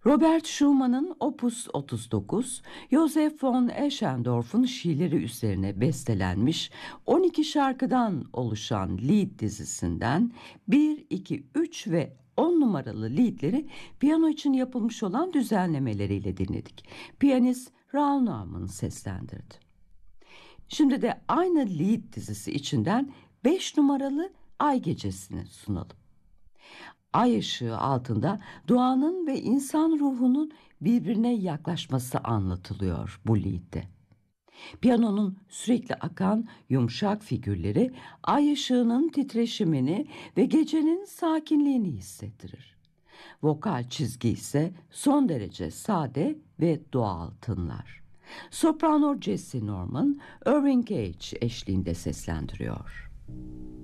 Robert Schumann'ın Opus 39, Joseph von Eschendorf'un şiirleri üzerine bestelenmiş 12 şarkıdan oluşan Lied dizisinden 1, 2, 3 ve 10 numaralı liedleri piyano için yapılmış olan düzenlemeleriyle dinledik. Piyanist Raoul Naumann seslendirdi. Şimdi de aynı Lied dizisi içinden 5 numaralı Ay Gecesi'ni sunalım. Ay ışığı altında doğanın ve insan ruhunun birbirine yaklaşması anlatılıyor bu liedde. Piyanonun sürekli akan yumuşak figürleri ay ışığının titreşimini ve gecenin sakinliğini hissettirir. Vokal çizgi ise son derece sade ve doğal tınlar. Soprano Jessie Norman, Irving Gage eşliğinde seslendiriyor.